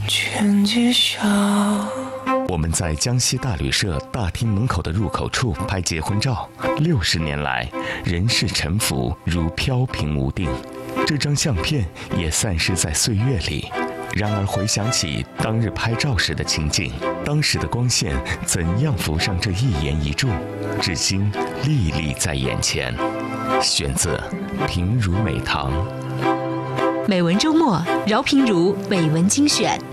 全揭晓。 我们在江西大旅社大厅门口的入口处拍结婚照，60年来，人世沉浮如飘萍无定，这张相片也散失在岁月里。然而回想起当日拍照时的情景，当时的光线怎样浮上这一言一柱，至今历历在眼前。选自平如美堂。 美文周末，饶平如美文精选。